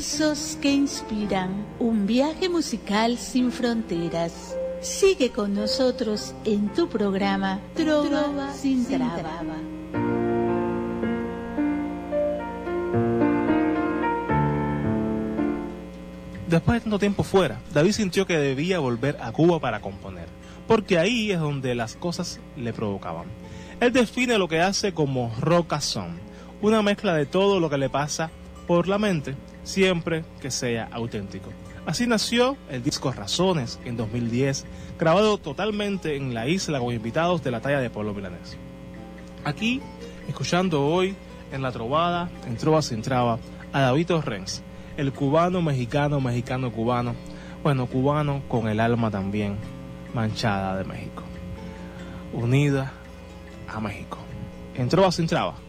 versos que inspiran, un viaje musical sin fronteras. Sigue con nosotros en tu programa Trova sin Traba. Después de tanto tiempo fuera, David sintió que debía volver a Cuba para componer, porque ahí es donde las cosas le provocaban. Él define lo que hace como rockazón, una mezcla de todo lo que le pasa por la mente, siempre que sea auténtico. Así nació el disco Razones en 2010, grabado totalmente en la isla con invitados de la talla de Pablo Milanés. Aquí, escuchando hoy en La Trovada, en Trova sin Traba, a David Torrens, el cubano, mexicano, cubano, bueno, cubano con el alma también manchada de México, unida a México. En Trova sin Traba.